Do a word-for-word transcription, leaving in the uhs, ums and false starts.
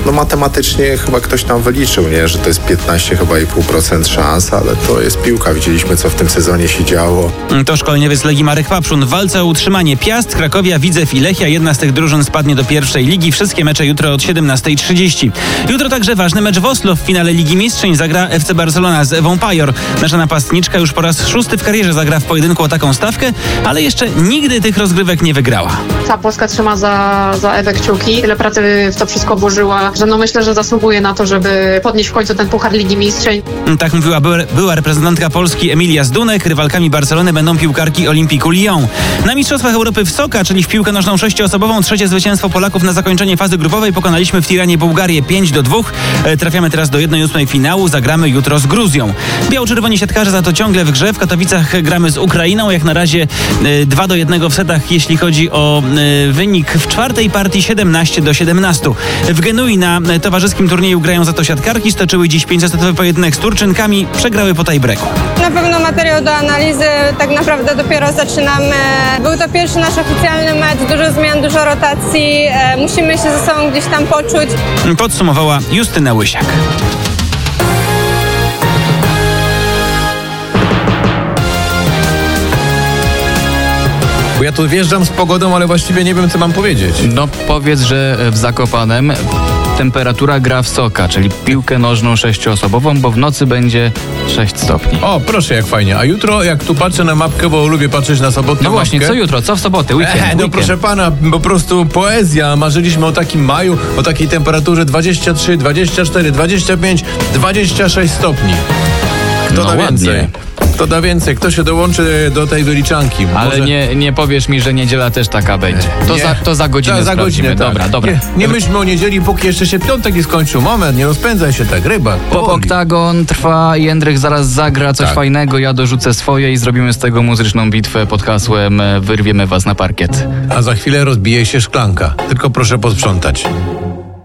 No matematycznie chyba ktoś tam wyliczył, nie, że to jest piętnaście chyba i pół procent szans, ale to jest piłka. Widzieliśmy, co w tym sezonie się działo. To szkoleniowiec Legii Marek Papszun. W walce o utrzymanie Piast, Krakowia, Widzew i Lechia. Jedna z tych drużyn spadnie do pierwszej ligi. Wszystkie mecze jutro od siedemnasta trzydzieści. Jutro także ważny mecz w Oslo. W finale Ligi Mistrzyń zagra F C Barcelona z Ewą Pajor. Nasza napastniczka już po raz szósty w karierze zagra w pojedynku o taką stawkę, ale jeszcze nigdy tych rozgrywek nie wygrała. Cała Polska trzyma za, za Ewę kciuki. Tyle pracy w to wszystko włożyła, że no myślę, że zasługuje na to, żeby podnieść w końcu ten puchar Ligi Mistrzyń. Tak mówiła była reprezentantka Polski Emilia Zdunek. Rywalkami Barcelony będą piłkarki Olympiku Lyon. Na Mistrzostwach Europy w Soka, czyli w piłkę nożną sześcioosobową, trzecie zwycięstwo Polaków na zakończenie fazy grupowej. Pokonaliśmy w Tiranie Bułgarię pięć do dwóch. Trafiamy teraz do jednej ósmej finału. Zagramy jutro z Gruzją. Biało-czerwoni siatkarze za to ciągle w grze. W Katowicach gramy z Ukrainą. Jak na razie dwa do jednego w setach, jeśli chodzi o wynik w czwartej partii siedemnaście do siedemnastu. W Genui na towarzyskim turnieju grają za to siatkarki. Stoczyły dziś pięciosetowy pojedynek z Turczynkami. Przegrały po tiebreaku. Na pewno materiał do analizy. Tak naprawdę dopiero zaczynamy. Był to pierwszy nasz oficjalny mecz. Dużo zmian, dużo rotacji. Musimy się ze sobą gdzieś tam poczuć. Podsumowała Justyna Łysiak. Bo ja tu wjeżdżam z pogodą, ale właściwie nie wiem, co mam powiedzieć. No powiedz, że w Zakopanem temperatura gra w Soka, czyli piłkę nożną sześcioosobową, bo w nocy będzie sześć stopni. O, proszę, jak fajnie. A jutro, jak tu patrzę na mapkę, bo lubię patrzeć na sobotę. No właśnie, mapkę. co jutro? Co w sobotę? Weekend, E, no weekend. proszę pana, po prostu poezja. Marzyliśmy o takim maju, o takiej temperaturze dwadzieścia trzy, dwadzieścia cztery, dwadzieścia pięć, dwadzieścia sześć stopni. Kto No da więcej? ładnie. Kto da więcej? Kto się dołączy do tej wyliczanki? Ale Może... nie, nie powiesz mi, że niedziela też taka będzie. To, Nie. za, to za godzinę za, za sprawdzimy. godzinę, tak. Dobra, dobra. Nie, nie myślmy o niedzieli, póki jeszcze się piątek nie skończył. Moment, nie rozpędzaj się tak, ryba. Pop powoli. Oktagon trwa, Jędryk zaraz zagra coś Tak. fajnego, ja dorzucę swoje i zrobimy z tego muzyczną bitwę pod hasłem Wyrwiemy was na parkiet. A za chwilę rozbije się szklanka. Tylko proszę posprzątać.